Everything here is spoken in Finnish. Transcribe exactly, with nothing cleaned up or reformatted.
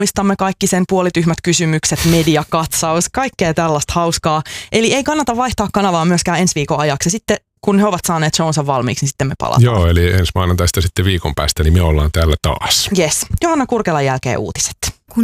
Mistamme kaikki sen puolityhmät kysymykset, mediakatsaus, kaikkea tällaista hauskaa. Eli ei kannata vaihtaa kanavaa myöskään ensi viikon ajaksi. Sitten kun he ovat saaneet shownsa valmiiksi, niin sitten me palataan. Joo, eli ensi maanantaista sitten viikon päästä, niin me ollaan täällä taas. Yes. Johanna Kurkelan jälkeen uutiset.